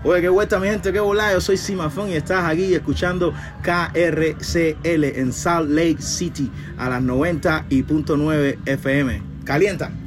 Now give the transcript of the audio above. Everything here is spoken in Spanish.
Oye, qué vuelta, mi gente, qué volada. Yo soy Simafón y estás aquí escuchando KRCL en Salt Lake City a las 90.9 FM. Calienta.